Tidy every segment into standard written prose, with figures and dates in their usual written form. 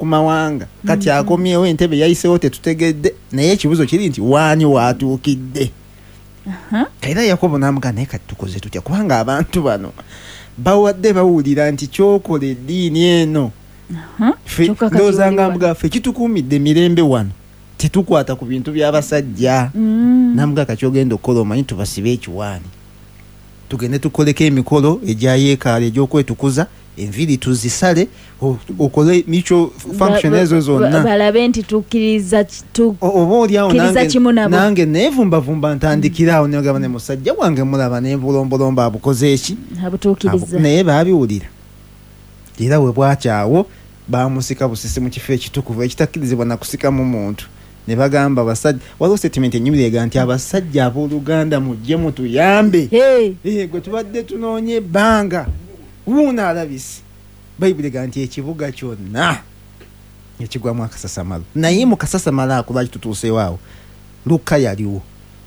ku mawanga kati akomyewo entebe yayisewo tetutegedde naye ekibuzo kiri nti waani waatuukidde. Era Yakobo n'amugamba naye kati tukoze tutya kubanga abantu bano bawadde bawulira nti kyokola eddiini eno ndowooza nga mugaffe kitukuumidde mirembe wano tetukwata ku bintu by'abasajja. Namuga kakyogenda okukola omanyi tubasibe ekiwaani tugende tukoleko emikolo egya yeekaala egy'okwetukuza enviri tuzisale okole mutual function ezo zonna balabe nti tukkiriza oba oliawo kimu nabo. nange neevumbavumba ntandikirawo negamba ne musajja wange mulaba nebulombolomba abukoze eki abutuukiriza naye baabiwulira era we bwakyawo bamusika busisi mu kifo ekitukuvu ekitakkirizibwa nakusikamu muntu ne bagamba abasajja waliwo statement enyumirega nti abasajja abooluganda mujje mutuyambe gwe tubadde tunoonya ebbanga wuuna alabisi. Bayibuli ega nti ekibuga kyonna ekigwamu akasasamalo naye mu kasasamalo ako lwaki tutuusewo awo Luka yaliwo.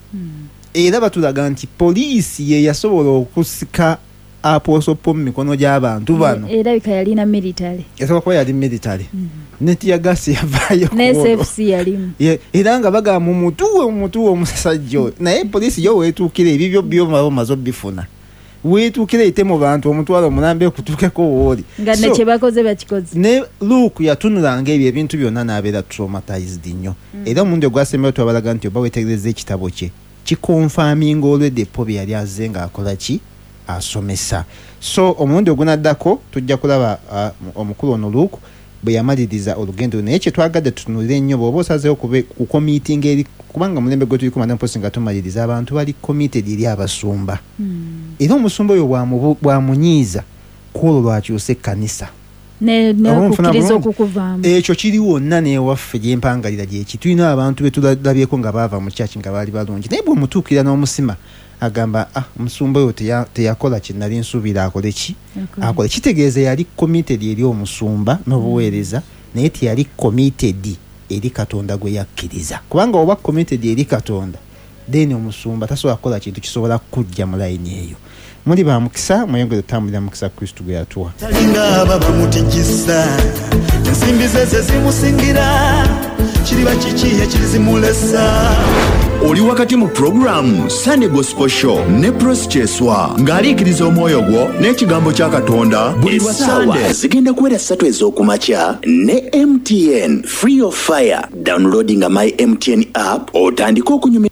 Era batulaga nti poliisi ye yasobola okusika Apostle Paul mu mikono gy'abantu bano. Era bika yalina military. Yasobola kuba yali military. Neti ya gasi yavaayo. NSFC yalimu. Era nga bagamba mutuwe omusajja naye poliisi yo weetuukira ebibyo byo mazo bifuna. Weetuukira ite mu bantu omutwalo omulambe okutuukeko wooli. Nga nekye bakoze bakikoze. Ne Luke yatunulanga ebyo ebintu byonna n'abeera traumatized nnyo. Era omuntu ogwasembayo twabalaga nti oba weetegereza ekitabo kye kikonfaminga olwedde Paul yali azze ng'akola ki asomesa. So omulundi ogunaddako tujja kulaba omukulu ono Luke bwe yamaliriza olugendo naye kye twagadde tutunulire ennyo bw'oba osazeewo ku committee eri kubanga mulembe gwe tuli kumanda mposi nga tumaliriza abantu bali committed eri abasumba. Era omusumba oyo bwamunyiiza kwolwo lwakyusa ekkanisa n'okukkiriza okukuvaamu. Ekyo kiri wonna n'ewaffe gy'empangalira gyeki tulina abantu be tulabyeko nga baava mu kyaki nga baali balungi naye bw'omutuukira n'omusima agamba omusumba oyo teyakola kye nali nsuubira akole ki akole kitegeeza yali committed eri omusumba n'obuweereza naye teyali committed eri Katonda gwe yakkiriza kubanga oba committed eri Katonda then omusumba tasobola kukola kintu kisobola kujja mu layini eyo. Muli ba mukisa mweyongere tambulira mukisa Kristo gwe yatuwa talinga baba mutigisa ensimbi ze zimusingira kiriba kiki ekirizimulesa. Oli wakati mu program Sunday Gospel Show ne Proscheswa ng'aliikiriza omwoyo gwo n'ekigambo kya Katonda buli wa Sunday zigenda kuwera 3 ez'okumakya ne MTN free of fire. Downloading my MTN app otandika okunyumira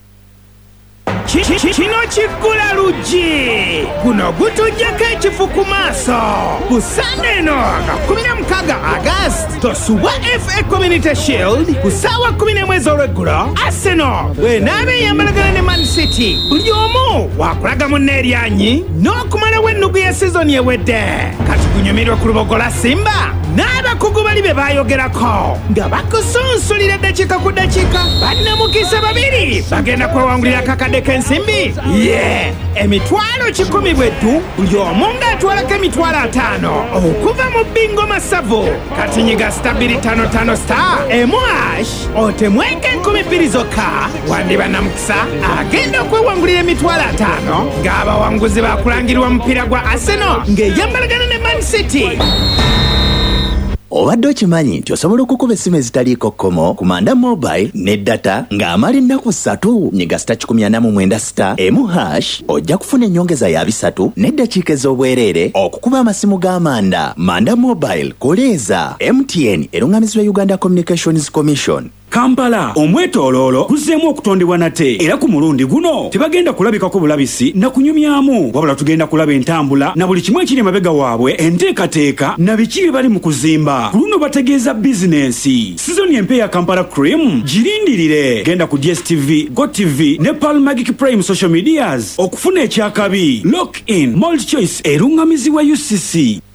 kino kiggula luggi guno gutujjako ekifu ku maaso ku Sunday eno nga 16 August tosuwa FA Community Shield ku ssaawa 11 olweggulo Arsenal bw'enaaba eyambalagana ne Man City buli omu wakulaga munne eryanyi n'okumalawo ennugu ya sizoni ewedde kati gunyumirwe ku lubogola Simba n'abakugu bali be baayogerako nga bakusunsulira eddakiika ku ddakiika bannamukisa babiri bagenda kwewangulira akakadde k'ensimbi emitwalo 10 bweddu buli omu ng'atwalako emitwalo 5 okuva mu bingo masavu kati nyiga *255 *, otemweke 12 zokka wandi bannamukisa agenda okwewangulira emitwalo 5 ng'abawanguzi bakulangirwa mupiira gwa Arsenal ng'eyambalagana ne Man City. Obadde okimanyi nti osobola okukuba essimu ezitaliiko kkomo ku Manda Mobile ne data ng'amala ennaku 3 nyiga *140*1# ojja kufuna ennyongeza ya 3 n'eddakiika ez'obwereere okukuba amasimu g'amanda. Manda Mobile koleeza MTN eruŋŋamizibwa Uganda Communications Commission. Kampala omwetooloolo guzzeemu okutondebwa nate era ku mulundi guno tebagenda kulabikako bulabisi na kunyumyamu wabula tugenda kulaba entambula na buli kimu ekiri emabega waabwe enteekateeka na biki bye bali mu kuzimba ku luno bategeeza bizinensi. Sizoni empa ya Kampala Cream girindirire genda ku DSTV, GoTV ne Pearl Magic Prime social medias okufuna ekyakabi. Lock in Multi Choice eruŋŋamizibwa UCC